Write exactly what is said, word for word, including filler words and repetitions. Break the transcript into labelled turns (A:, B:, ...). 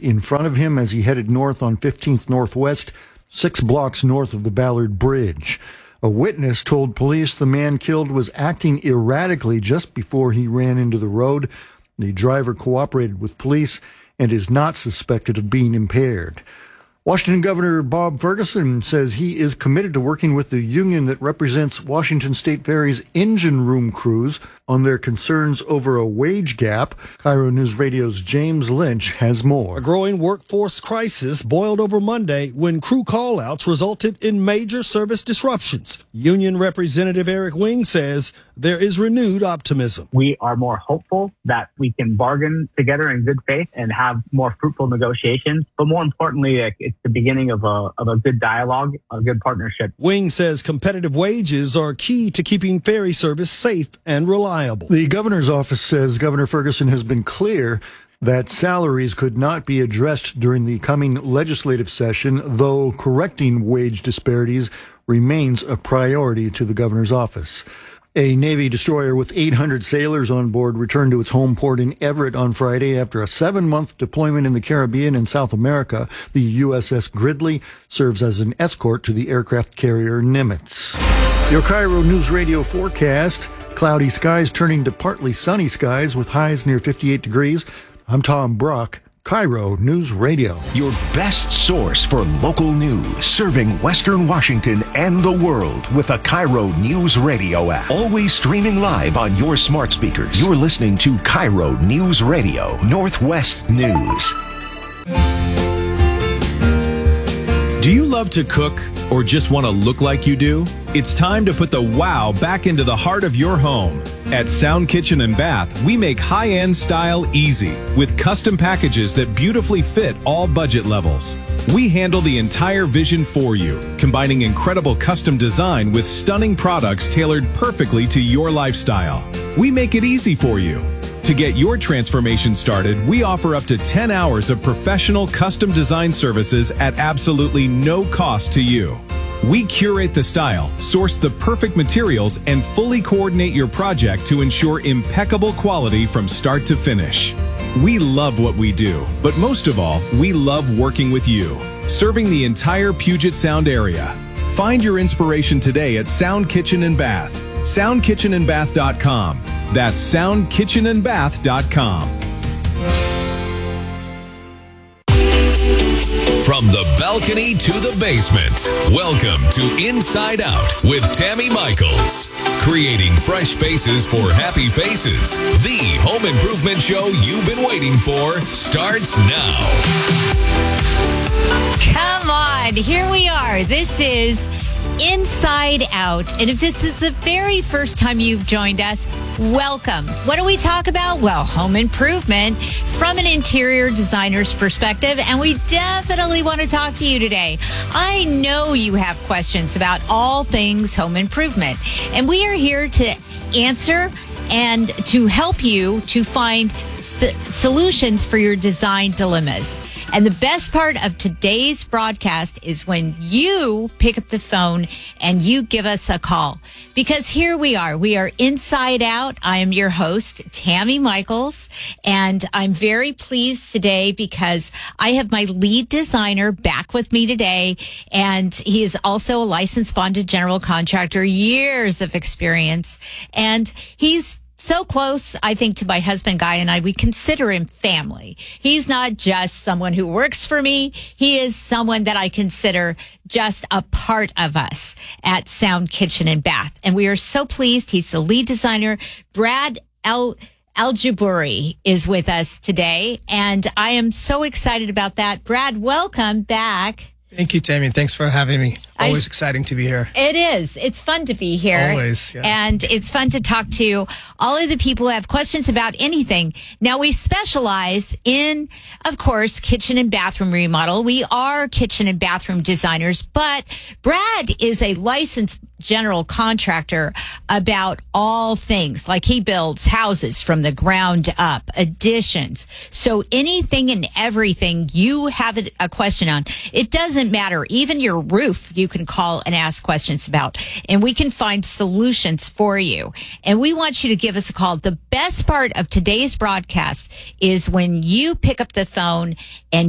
A: in front of him as he headed north on fifteenth Northwest, six blocks north of the Ballard Bridge. A witness told police the man killed was acting erratically just before he ran into the road. The driver cooperated with police and is not suspected of being impaired. Washington Governor Bob Ferguson says he is committed to working with the union that represents Washington State Ferry's engine room crews on their concerns over a wage gap. Cairo News Radio's James Lynch has more.
B: A growing workforce crisis boiled over Monday when crew call-outs resulted in major service disruptions. Union Representative Eric Wing says there is renewed optimism.
C: We are more hopeful that we can bargain together in good faith and have more fruitful negotiations. But more importantly, it's the beginning of a, of a good dialogue, a good partnership.
B: Wing says competitive wages are key to keeping ferry service safe and reliable.
A: The governor's office says Governor Ferguson has been clear that salaries could not be addressed during the coming legislative session, though correcting wage disparities remains a priority to the governor's office. A Navy destroyer with eight hundred sailors on board returned to its home port in Everett on Friday after a seven-month deployment in the Caribbean and South America. The U S S Gridley serves as an escort to the aircraft carrier Nimitz. Your Cairo News Radio forecast: cloudy skies turning to partly sunny skies with highs near fifty-eight degrees. I'm Tom Brock. Cairo News Radio.
D: Your best source for local news, serving Western Washington and the world with the Cairo News Radio app. Always streaming live on your smart speakers. You're listening to Cairo News Radio, Northwest News.
E: Do you love to cook or just want to look like you do? It's time to put the wow back into the heart of your home. At Sound Kitchen and Bath, we make high-end style easy with custom packages that beautifully fit all budget levels. We handle the entire vision for you, combining incredible custom design with stunning products tailored perfectly to your lifestyle. We make it easy for you. To get your transformation started, we offer up to ten hours of professional custom design services at absolutely no cost to you. We curate the style, source the perfect materials, and fully coordinate your project to ensure impeccable quality from start to finish. We love what we do, but most of all, we love working with you, serving the entire Puget Sound area. Find your inspiration today at Sound Kitchen and Bath. sound kitchen and bath dot com. That's sound kitchen and bath dot com.
F: From the balcony to the basement, welcome to Inside Out with Tammy Michaels. Creating fresh spaces for happy faces. The home improvement show you've been waiting for starts now.
G: Come on, here we are. This is Inside Out. And if this is the very first time you've joined us, welcome. What do we talk about? Well, home improvement from an interior designer's perspective. And we definitely want to talk to you today. I know you have questions about all things home improvement. And we are here to answer and to help you to find s- solutions for your design dilemmas. And the best part of today's broadcast is when you pick up the phone and you give us a call. Because here we are. We are Inside Out. I am your host, Tammy Michaels. And I'm very pleased today because I have my lead designer back with me today. And he is also a licensed bonded general contractor, years of experience. And he's so close, I think, to my husband, Guy, and I. We consider him family. He's not just someone who works for me. He is someone that I consider just a part of us at Sound Kitchen and Bath. And we are so pleased. He's the lead designer. Brad El Aljaburi is with us today. And I am so excited about that. Brad, welcome back.
H: Thank you, Tammy. Thanks for having me. Always I, exciting to be here.
G: It is. It's fun to be here.
H: Always, yeah.
G: And it's fun to talk to all of the people who have questions about anything. Now, we specialize in, of course, kitchen and bathroom remodel. We are kitchen and bathroom designers, but Brad is a licensed general contractor about all things. Like, he builds houses from the ground up, additions. So anything and everything you have a question on, it doesn't matter. Even your roof, you can call and ask questions about, and we can find solutions for you. And we want you to give us a call. The best part of today's broadcast is when you pick up the phone and